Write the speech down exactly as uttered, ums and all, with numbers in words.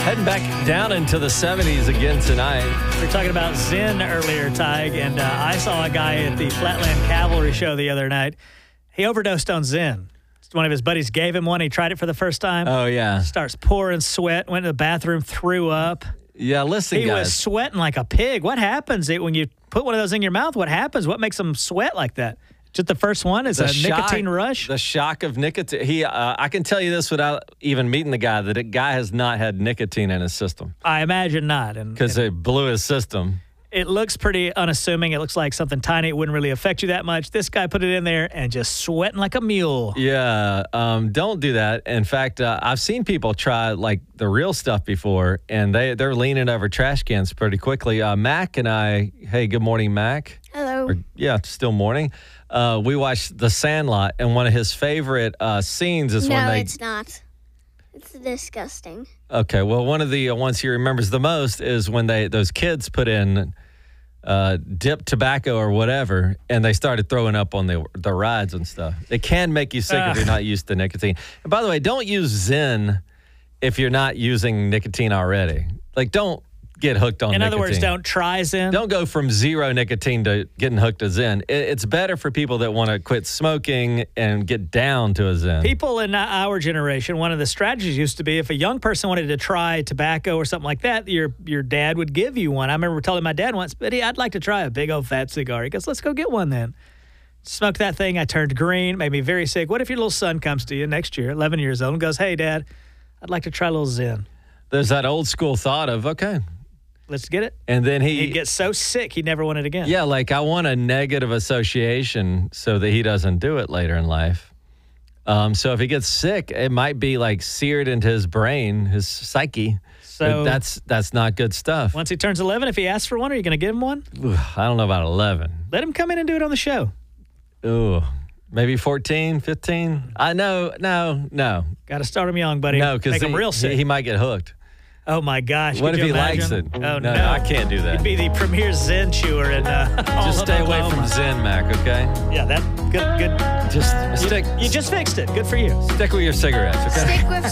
Heading back down into the seventies again tonight. We were talking about Zen earlier, Tig, and uh, I saw a guy at the Flatland Cavalry show the other night. He overdosed on Zen. One of his buddies gave him one. He tried it for the first time. Oh, yeah. Starts pouring sweat, went to the bathroom, threw up. Yeah, listen, he guys. He was sweating like a pig. What happens when you put one of those in your mouth? What happens? What makes them sweat like that? Just the first one is the a shock, nicotine rush? The shock of nicotine. He, uh, I can tell you this without even meeting the guy, that a guy has not had nicotine in his system. I imagine not. Because it blew his system. It looks pretty unassuming. It looks like something tiny. It wouldn't really affect you that much. This guy put it in there and just sweating like a mule. Yeah, um, don't do that. In fact, uh, I've seen people try like the real stuff before, and they, they're leaning over trash cans pretty quickly. Uh, Mac and I, hey, good morning, Mac. Hello. Or, yeah, still morning. Uh, we watched The Sandlot, and one of his favorite uh, scenes is no, when they... No, it's not. It's disgusting. Okay, well, one of the uh, ones he remembers the most is when they those kids put in uh, dip tobacco or whatever, and they started throwing up on the the rides and stuff. It can make you sick uh. if you're not used to nicotine. And by the way, don't use Zen if you're not using nicotine already. Like, don't get hooked on In nicotine. other words, don't try Zen. Don't go from zero nicotine to getting hooked to Zen. It, it's better for people that want to quit smoking and get down to a Zen. People in our generation, one of the strategies used to be if a young person wanted to try tobacco or something like that, your your dad would give you one. I remember telling my dad once, but I'd like to try a big old fat cigar. He goes, let's go get one then. Smoked that thing. I turned green, made me very sick. What if your little son comes to you next year, eleven years old, and goes, hey, Dad, I'd like to try a little Zen. There's that old school thought of, okay, let's get it. And then he... He'd get so sick, he'd never want it again. Yeah, like I want a negative association so that he doesn't do it later in life. Um, so if he gets sick, it might be like seared into his brain, his psyche. So that's that's not good stuff. Once he turns eleven, if he asks for one, are you going to give him one? I don't know about eleven. Let him come in and do it on the show. Ooh, maybe fourteen, fifteen? I know, no, no. Got to start him young, buddy. No, because him real sick. He, he might get hooked. Oh, my gosh. What Could if you he imagine? likes it? Oh, no, no. I can't do that. You'd be the premier Zen chewer in uh, all Just of stay Oklahoma. away from Zen, Mac, okay? Yeah, that good. Good. Just stick. You, you just fixed it. Good for you. Stick with your cigarettes, okay? Stick with